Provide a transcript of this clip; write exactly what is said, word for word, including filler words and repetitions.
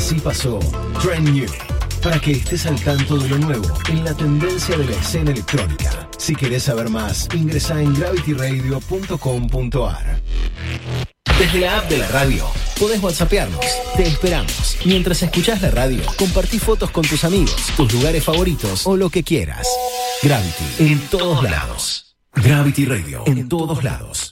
Así pasó Trend New, para que estés al tanto de lo nuevo en la tendencia de la escena electrónica. Si querés saber más, ingresa en gravity radio punto com punto a r. Desde la app de la radio, podés whatsappearnos. Te esperamos. Mientras escuchás la radio, compartí fotos con tus amigos, tus lugares favoritos o lo que quieras. Gravity, en todos lados. Gravity Radio, en todos lados.